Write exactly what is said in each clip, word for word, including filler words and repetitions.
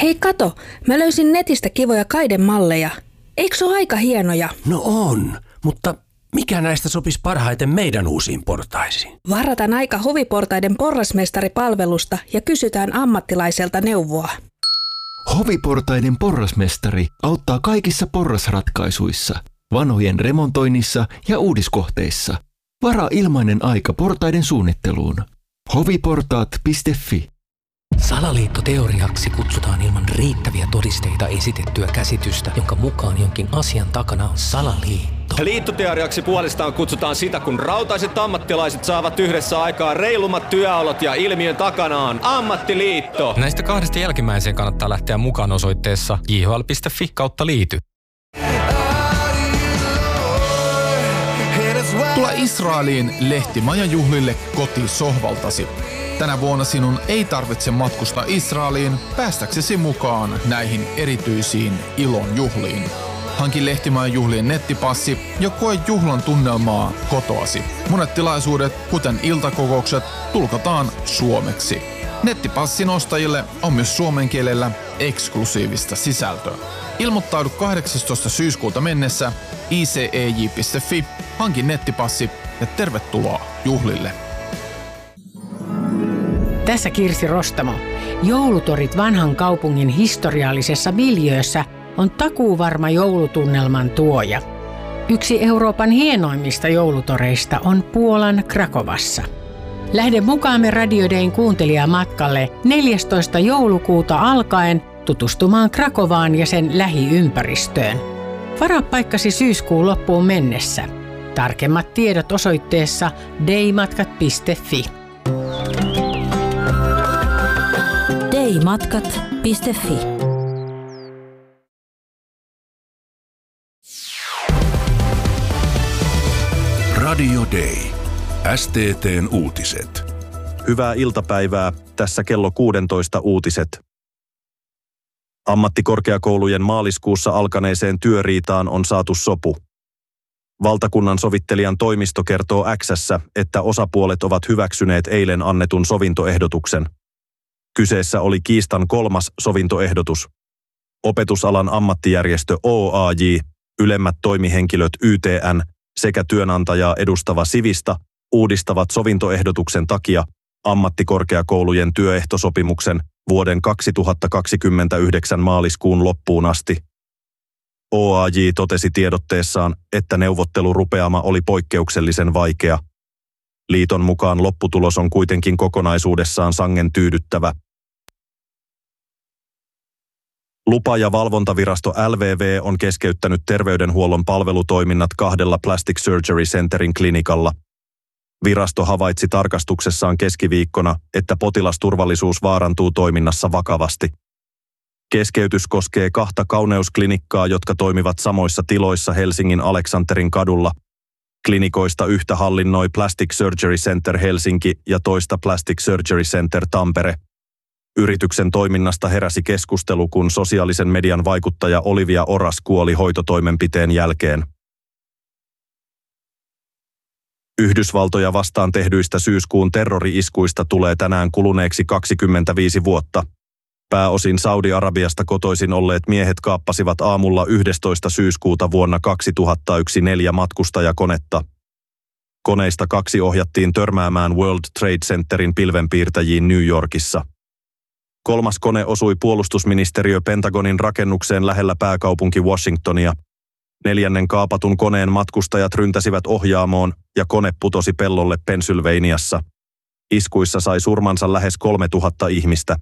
Hei kato, mä löysin netistä kivoja kaidemalleja. Eikö se ole aika hienoja? No on, mutta mikä näistä sopisi parhaiten meidän uusiin portaisiin? Varataan aika Hoviportaiden porrasmestaripalvelusta ja kysytään ammattilaiselta neuvoa. Hoviportaiden porrasmestari auttaa kaikissa porrasratkaisuissa, vanhojen remontoinnissa ja uudiskohteissa. Varaa ilmainen aika portaiden suunnitteluun. hoviportaat piste fi. Salaliittoteoriaksi kutsutaan ilman riittäviä todisteita esitettyä käsitystä, jonka mukaan jonkin asian takana on salaliitto. Liittoteoriaksi puolestaan kutsutaan sitä, kun rautaiset ammattilaiset saavat yhdessä aikaa reilummat työolot ja ilmiön takana on ammattiliitto. Näistä kahdesta jälkimmäiseen kannattaa lähteä mukaan osoitteessa j h l piste f i kautta liity. Tule Israeliin lehtimajajuhlille kotisohvaltasi. Tänä vuonna sinun ei tarvitse matkustaa Israeliin päästäksesi mukaan näihin erityisiin ilon juhliin. Hanki lehtimajajuhlien nettipassi ja koe juhlan tunnelmaa kotoasi. Monet tilaisuudet, kuten iltakokoukset, tulkataan suomeksi. Nettipassin ostajille on myös suomen kielellä eksklusiivista sisältöä. Ilmoittaudu kahdeksastoista syyskuuta mennessä i c e j piste f i, hanki nettipassi ja tervetuloa juhlille. Tässä Kirsi Rostamo. Joulutorit vanhan kaupungin historiallisessa miljöössä on takuuvarma joulutunnelman tuoja. Yksi Euroopan hienoimmista joulutoreista on Puolan Krakovassa. Lähde mukaamme Radio Dayn kuuntelijamatkalle neljästoista joulukuuta alkaen tutustumaan Krakovaan ja sen lähiympäristöön. Varaa paikkasi syyskuun loppuun mennessä. Tarkemmat tiedot osoitteessa daymatkat piste fi. daymatkat piste fi. Radio Day. S T T:n uutiset. Hyvää iltapäivää. Tässä kello kuusitoista uutiset. Ammattikorkeakoulujen maaliskuussa alkaneeseen työriitaan on saatu sopu. Valtakunnan sovittelijan toimisto kertoo X:ssä, että osapuolet ovat hyväksyneet eilen annetun sovintoehdotuksen. Kyseessä oli kiistan kolmas sovintoehdotus. Opetusalan ammattijärjestö O A J, ylemmät toimihenkilöt Y T N sekä työnantajaa edustava Sivista uudistavat sovintoehdotuksen takia ammattikorkeakoulujen työehtosopimuksen vuoden kaksituhattakaksikymmentäyhdeksän maaliskuun loppuun asti. O A J totesi tiedotteessaan, että neuvottelurupeama oli poikkeuksellisen vaikea. Liiton mukaan lopputulos on kuitenkin kokonaisuudessaan sangen tyydyttävä. Lupa- ja valvontavirasto L V V on keskeyttänyt terveydenhuollon palvelutoiminnat kahdella Plastic Surgery Centerin klinikalla. Virasto havaitsi tarkastuksessaan keskiviikkona, että potilasturvallisuus vaarantuu toiminnassa vakavasti. Keskeytys koskee kahta kauneusklinikkaa, jotka toimivat samoissa tiloissa Helsingin Aleksanterin kadulla. Klinikoista yhtä hallinnoi Plastic Surgery Center Helsinki ja toista Plastic Surgery Center Tampere. Yrityksen toiminnasta heräsi keskustelu, kun sosiaalisen median vaikuttaja Olivia Oras kuoli hoitotoimenpiteen jälkeen. Yhdysvaltoja vastaan tehdyistä syyskuun terrori-iskuista tulee tänään kuluneeksi kaksikymmentäviisi vuotta. Pääosin Saudi-Arabiasta kotoisin olleet miehet kaappasivat aamulla yhdestoista syyskuuta vuonna kaksituhattayksi neljä matkustajakonetta. Koneista kaksi ohjattiin törmäämään World Trade Centerin pilvenpiirtäjiin New Yorkissa. Kolmas kone osui puolustusministeriö Pentagonin rakennukseen lähellä pääkaupunki Washingtonia. Neljännen kaapatun koneen matkustajat ryntäsivät ohjaamoon ja kone putosi pellolle Pennsylvaniassa. Iskuissa sai surmansa lähes kolmetuhatta ihmistä.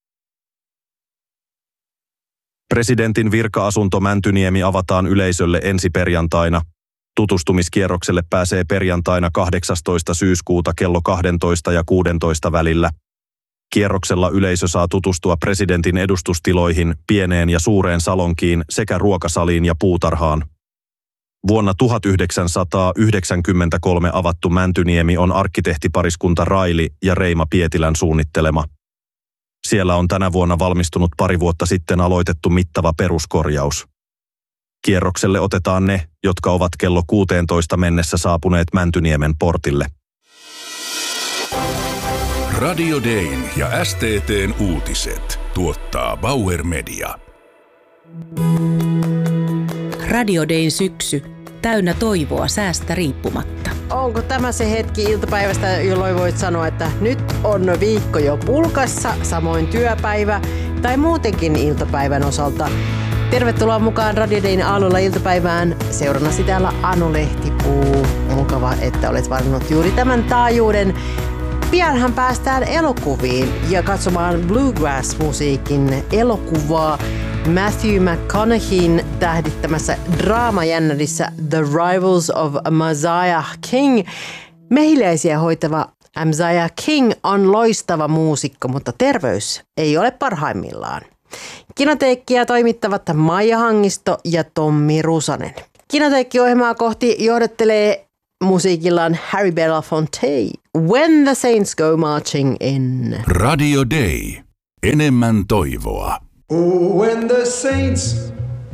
Presidentin virka-asunto Mäntyniemi avataan yleisölle ensi perjantaina. Tutustumiskierrokselle pääsee perjantaina kahdeksastoista syyskuuta kello kaksitoista ja kuusitoista välillä. Kierroksella yleisö saa tutustua presidentin edustustiloihin, pieneen ja suureen salonkiin sekä ruokasaliin ja puutarhaan. Vuonna tuhatyhdeksänsataayhdeksänkymmentäkolme avattu Mäntyniemi on arkkitehtipariskunta Raili ja Reima Pietilän suunnittelema. Siellä on tänä vuonna valmistunut pari vuotta sitten aloitettu mittava peruskorjaus. Kierrokselle otetaan ne, jotka ovat kello kuusitoista mennessä saapuneet Mäntyniemen portille. Radio Dayn ja S T T:n uutiset tuottaa Bauer Media. Radio Dayn syksy. Täynnä toivoa säästä riippumatta. Onko tämä se hetki iltapäivästä, jolloin voit sanoa, että nyt on viikko jo pulkassa, samoin työpäivä tai muutenkin iltapäivän osalta? Tervetuloa mukaan Radio Dayn aamulla iltapäivään. Seurannasi täällä Anu Lehtipuu. Mukava, että olet valinnut juuri tämän taajuuden. Pianhan päästään elokuviin ja katsomaan bluegrass-musiikin elokuvaa Matthew McConaugheyn tähdittämässä draamajännärissä The Rivals of Messiah King. Mehiläisiä hoitava Messiah King on loistava muusikko, mutta terveys ei ole parhaimmillaan. Kinoteekkia toimittavat Maija Hangisto ja Tommi Rusanen. Kinoteekki-ohjelmaa kohti johdattelee musiikillaan Harry Belafonte, When the Saints Go Marching In. Radio Day. Enemmän toivoa. When the saints